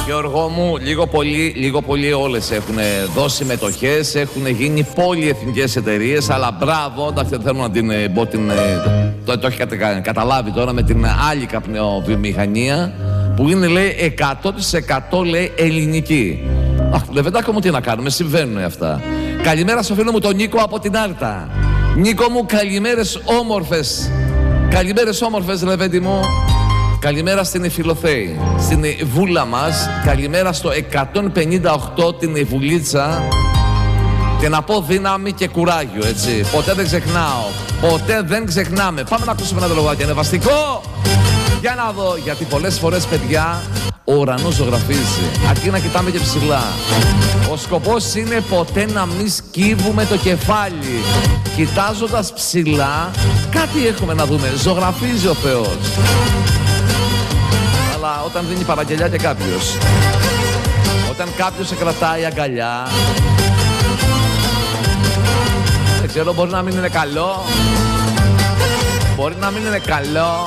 Γιώργο μου, λίγο πολύ όλες έχουν δώσει μετοχές, έχουν γίνει πολυεθνικές εταιρείες, αλλά μπράβο, εντάξει, δεν θέλω να την πω, το έχει καταλάβει τώρα με την άλλη καπνοβιομηχανία, που είναι, λέει, 100% λέει ελληνική. Αχ, Λεβεντάκο μου, τι να κάνουμε, συμβαίνουν αυτά. Καλημέρα στο φίλο μου τον Νίκο από την Άρτα. Νίκο μου, καλημέρες όμορφες. Καλημέρες όμορφες, Λεβέντη μου. Καλημέρα στην Φιλοθέη, στην βούλα μας. Καλημέρα στο 158, την βουλίτσα. Και να πω δύναμη και κουράγιο, έτσι. Ποτέ δεν ξεχνάω. Ποτέ δεν ξεχνάμε. Πάμε να ακούσουμε ένα λογάκι ανεβαστικό. Για να δω, γιατί πολλές φορές, παιδιά, ο ουρανός ζωγραφίζει. Αρκεί να κοιτάμε και ψηλά. Ο σκοπός είναι ποτέ να μην σκύβουμε το κεφάλι. Κοιτάζοντας ψηλά, κάτι έχουμε να δούμε. Ζωγραφίζει ο Θεός. Αλλά όταν δίνει παραγγελιά και κάποιος, όταν κάποιος σε κρατάει αγκαλιά, δεν ξέρω, μπορεί να μην είναι καλό. Μπορεί να μην είναι καλό.